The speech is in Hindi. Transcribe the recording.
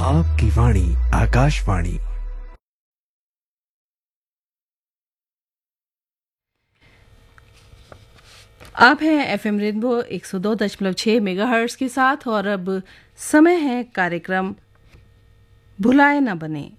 आपकी वाणी आकाशवाणी। आप हैं एफएम रेनबो 102.6 मेगाहर्ट्ज के साथ और अब समय है कार्यक्रम भुलाए न बने।